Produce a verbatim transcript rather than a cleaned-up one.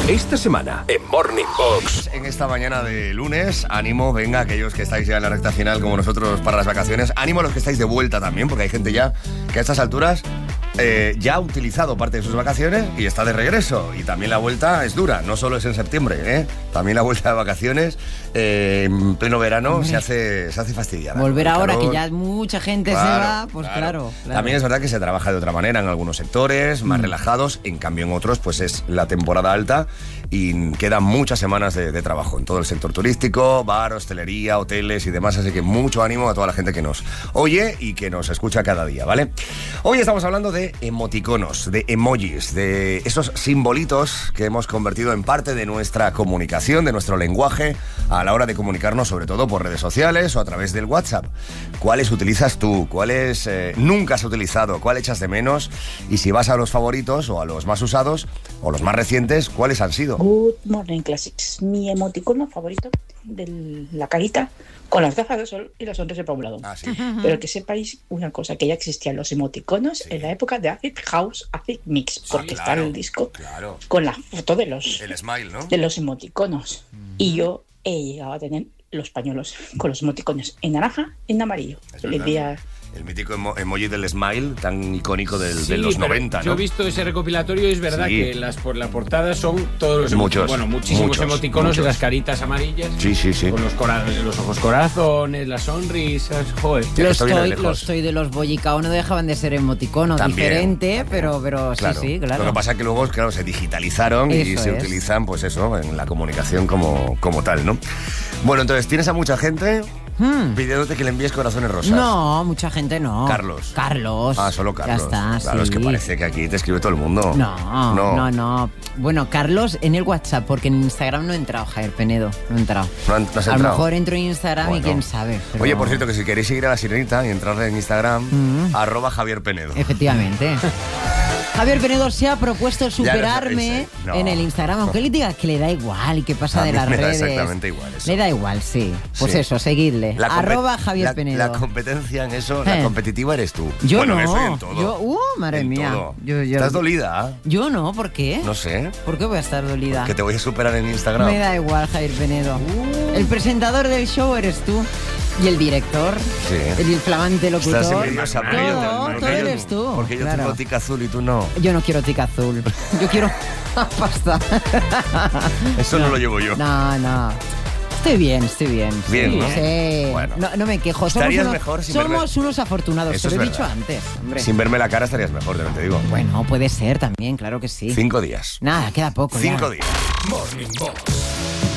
Esta semana en Morning Box. En esta mañana de lunes, ánimo, venga, aquellos que estáis ya en la recta final como nosotros para las vacaciones, ánimo a los que estáis de vuelta también, porque hay gente ya que a estas alturas eh, ya ha utilizado parte de sus vacaciones y está de regreso. Y también la vuelta es dura, no solo es en septiembre, ¿eh? También la vuelta de vacaciones eh, en pleno verano Hombre. se hace se hace fastidiada. Volver ahora, calor, que ya mucha gente claro, se va, pues claro. Claro, claro. También es verdad que se trabaja de otra manera en algunos sectores, más mm. relajados, en cambio en otros pues es la temporada alta y quedan muchas semanas de, de trabajo en todo el sector turístico, bar, hostelería, hoteles y demás, así que mucho ánimo a toda la gente que nos oye y que nos escucha cada día, ¿vale? Hoy estamos hablando de emoticonos, de emojis, de esos simbolitos que hemos convertido en parte de nuestra comunicación, de nuestro lenguaje a la hora de comunicarnos, sobre todo por redes sociales o a través del WhatsApp. ¿Cuáles utilizas tú? ¿Cuáles eh, nunca has utilizado? ¿Cuál echas de menos? Y si vas a los favoritos o a los más usados o los más recientes, ¿cuáles han sido? Good morning, Classics. Mi emoticono favorito de la carita con las gafas de sol y la sonrisa por un lado. Ah, ¿sí? Pero que sepáis una cosa, que ya existían los emoticonos sí. en la época de Acid House, Acid Mix, porque ah, claro, está el disco claro. con la foto de los, el smile, ¿no? de los emoticonos. Mm. Y yo he llegado a tener los pañuelos con los emoticonos en naranja y en amarillo. Feliz día. El mítico emo- emoji del smile, tan icónico del, sí, de los noventa, ¿no? Yo he visto ese recopilatorio y es verdad sí. que las por la portada son todos los muchos, bueno, muchísimos muchos, emoticonos muchos. de las caritas amarillas. Sí, sí, sí. Con los, cora- los ojos corazones, las sonrisas, joder. Los toy, los toy de los Boyicao no dejaban de ser emoticono, también, diferente, también. pero pero claro. sí, sí, claro. Lo que pasa es que luego, claro, se digitalizaron eso y se es. utilizan, pues eso, en la comunicación como, como tal, ¿no? Bueno, entonces, ¿tienes a mucha gente Hmm. pidiéndote que le envíes corazones rosas? No, mucha gente no. Carlos. Carlos. Ah, solo Carlos. Ya está, claro, sí. es que parece que aquí te escribe todo el mundo. No, no, no, no. Bueno, Carlos en el WhatsApp, porque en Instagram no he entrado, Javier Penedo. No he entrado. ¿No, no has entrado? A lo mejor entro en Instagram bueno. y quién sabe. Pero... Oye, por cierto, que si queréis seguir a La Sirenita y entrarle en Instagram, mm. arroba Javier Penedo. Efectivamente. Javier Penedo se ha propuesto superarme no, en el Instagram, aunque le diga que le da igual y que pasa a de mí las me redes. Da exactamente igual eso. Le da igual, sí. Pues sí. eso, seguidle. La Arroba compet- Javier la, Penedo. La competencia en eso, eh. la competitiva eres tú. Yo bueno, no. Eso y en todo. Yo, uh, madre en mía. Todo. Yo, yo, ¿Estás dolida? Yo no, ¿por qué? No sé. ¿Por qué voy a estar dolida? Que te voy a superar en Instagram. Me da igual, Javier Penedo. Uh. El presentador del show eres tú. Y el director, sí. el flamante locutor. Estás envidiosa, no, no, todo eres tú. Porque yo claro. tengo tica azul y tú no. Yo no quiero tica azul. Yo quiero pasta. Eso no, no lo llevo yo. No, no. Estoy bien, estoy bien. Bien, sí, ¿no? Sí. Bueno. No, no me quejo. Estarías somos unos, mejor sin Somos verme... unos afortunados, Eso te lo he es dicho verdad. antes, hombre. Sin verme la cara estarías mejor, también te digo. Bueno, puede ser también, claro que sí. Cinco días. Nada, queda poco Cinco ya. días. Morning Box